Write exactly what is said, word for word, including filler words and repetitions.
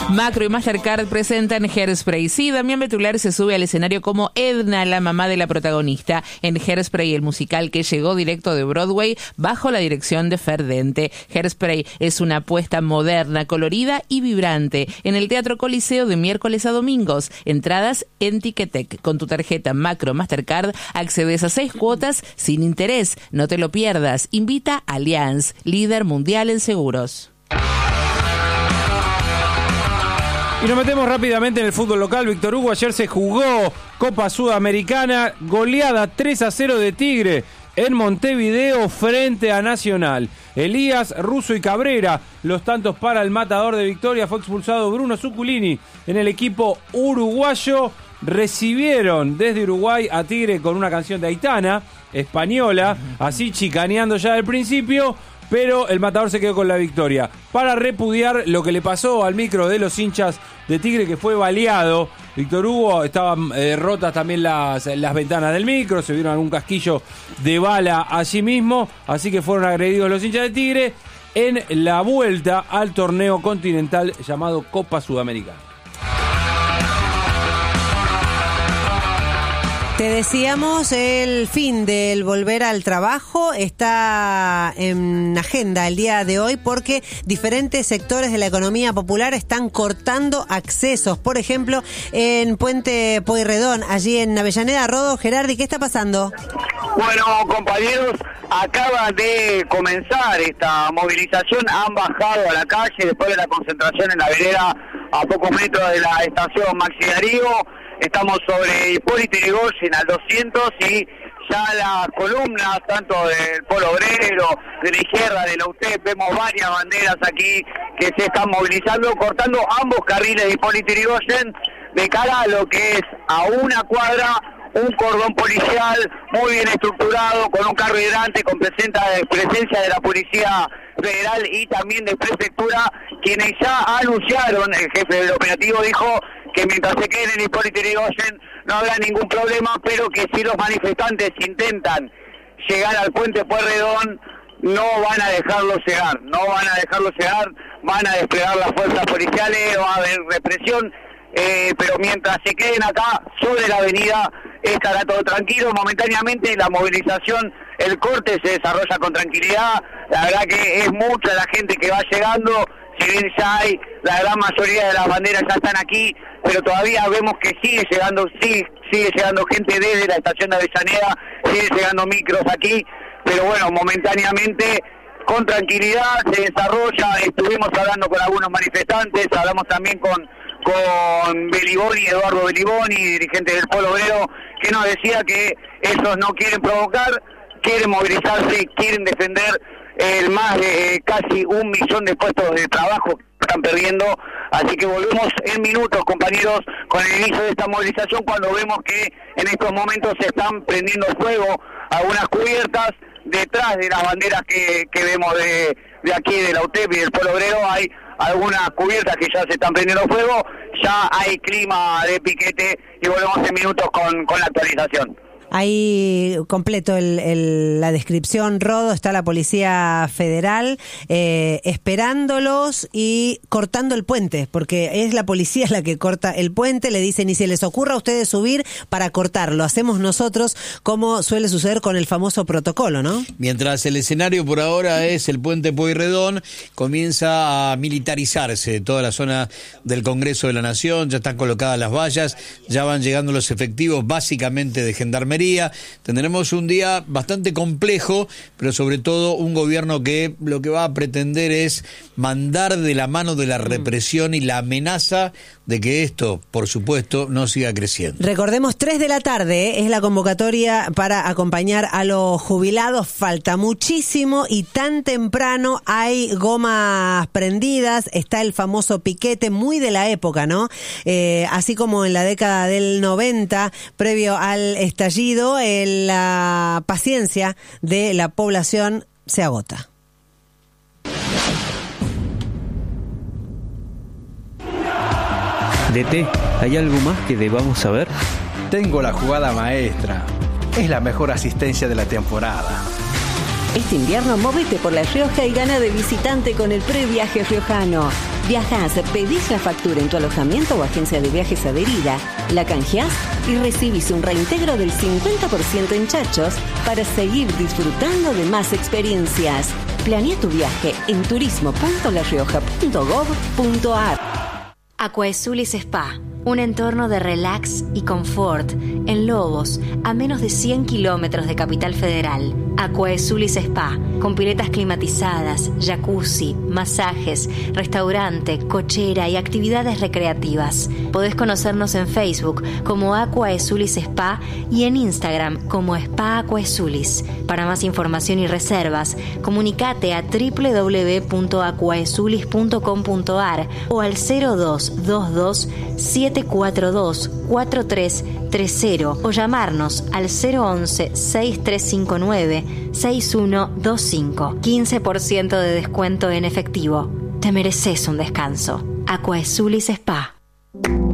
Macro y Mastercard presentan Hairspray. Sí, Damián Betular se sube al escenario como Edna, la mamá de la protagonista, en Hairspray, el musical que llegó directo de Broadway bajo la dirección de Fer Dente. Hairspray es una apuesta moderna, colorida y vibrante en el Teatro Coliseo de miércoles a domingos. Entradas en Ticketek. Con tu tarjeta Macro Mastercard accedes a seis cuotas sin interés. No te lo pierdas. Invita a Allianz, líder mundial en seguros. Y nos metemos rápidamente en el fútbol local. Víctor Hugo, ayer se jugó Copa Sudamericana, goleada tres a cero de Tigre en Montevideo frente a Nacional. Elías, Russo y Cabrera, los tantos para el matador de Victoria. Fue expulsado Bruno Zuculini en el equipo uruguayo. Recibieron desde Uruguay a Tigre con una canción de Aitana, española, así chicaneando ya al principio. Pero el matador se quedó con la victoria. Para repudiar lo que le pasó al micro de los hinchas de Tigre, que fue baleado. Víctor Hugo, estaban eh, rotas también las, las ventanas del micro, se vieron algún casquillo de bala allí mismo, así que fueron agredidos los hinchas de Tigre en la vuelta al torneo continental llamado Copa Sudamericana. Te decíamos, el fin del volver al trabajo está en agenda el día de hoy porque diferentes sectores de la economía popular están cortando accesos. Por ejemplo, en Puente Pueyrredón, allí en Avellaneda. Rodo, Gerardi, ¿qué está pasando? Bueno, compañeros, acaba de comenzar esta movilización. Han bajado a la calle después de la concentración en la vereda a pocos metros de la estación Maxi Darío. Estamos sobre Hipólito Yrigoyen al doscientos y ya las columnas, tanto del Polo Obrero, de la izquierda, de la U T E P, vemos varias banderas aquí que se están movilizando, cortando ambos carriles de Hipólito Yrigoyen de cara a lo que es a una cuadra un cordón policial muy bien estructurado, con un carro hidrante, con presencia, presencia de la Policía Federal y también de Prefectura, quienes ya anunciaron, el jefe del operativo dijo que mientras se queden en Hipólito Yrigoyen no habrá ningún problema, pero que si los manifestantes intentan llegar al Puente Pueyrredón no van a dejarlo llegar, no van a dejarlo llegar, van a desplegar las fuerzas policiales, va a haber represión, eh, pero mientras se queden acá sobre la avenida estará todo tranquilo. Momentáneamente la movilización, el corte se desarrolla con tranquilidad, la verdad que es mucha la gente que va llegando, si bien ya hay, la gran mayoría de las banderas ya están aquí, pero todavía vemos que sigue llegando, sigue, sigue llegando gente desde la estación de Avellaneda, sigue llegando micros aquí, pero bueno, momentáneamente, con tranquilidad se desarrolla. Estuvimos hablando con algunos manifestantes, hablamos también con con Beliboni, Eduardo Beliboni, dirigente del Polo Obrero, que nos decía que esos no quieren provocar, quieren movilizarse, quieren defender el más de eh, casi un millón de puestos de trabajo que están perdiendo. Así que volvemos en minutos, compañeros, con el inicio de esta movilización, cuando vemos que en estos momentos se están prendiendo fuego algunas cubiertas. Detrás de las banderas que, que vemos de, de aquí, de la U T E P y del Polo Obrero, hay algunas cubiertas que ya se están prendiendo fuego, ya hay clima de piquete y volvemos en minutos con, con la actualización. Ahí completo el, el, la descripción, Rodo, está la Policía Federal eh, esperándolos y cortando el puente, porque es la policía la que corta el puente. Le dicen, y si les ocurra a ustedes subir para cortarlo, hacemos nosotros, como suele suceder con el famoso protocolo, ¿no? Mientras el escenario por ahora es el Puente Pueyrredón, comienza a militarizarse toda la zona del Congreso de la Nación, ya están colocadas las vallas, ya van llegando los efectivos básicamente de Gendarmería. Tendremos un día bastante complejo, pero sobre todo un gobierno que lo que va a pretender es mandar de la mano de la represión y la amenaza de que esto, por supuesto, no siga creciendo. Recordemos, tres de la tarde ¿eh? es la convocatoria para acompañar a los jubilados. Falta muchísimo y tan temprano hay gomas prendidas, está el famoso piquete, muy de la época, ¿no? Eh, así como en la década del noventa, previo al estallido, la paciencia de la población se agota. D T, ¿hay algo más que debamos saber? Tengo la jugada maestra. Es la mejor asistencia de la temporada. Este invierno móvete por La Rioja y gana de visitante con el previaje riojano. Viajás, pedís la factura en tu alojamiento o agencia de viajes adherida, la canjeás y recibís un reintegro del cincuenta por ciento en chachos para seguir disfrutando de más experiencias. Planea tu viaje en turismo punto la rioja punto gob punto ar. Aquaesulis Spa, un entorno de relax y confort en Lobos, a menos de cien kilómetros de Capital Federal. Aquaesulis Spa, con piletas climatizadas, jacuzzi, masajes, restaurante, cochera y actividades recreativas. Podés conocernos en Facebook como Aquaesulis Spa y en Instagram como Spa Aquaesulis. Para más información y reservas, comunicate a doble u doble u doble u punto aquaesulis punto com punto ar o al cero dos dos dos siete cuatro dos cuatro tres tres cero o llamarnos al cero once seis tres cinco nueve seis uno dos cinco. quince por ciento de descuento en efectivo. Te mereces un descanso. Aquaesulis Spa.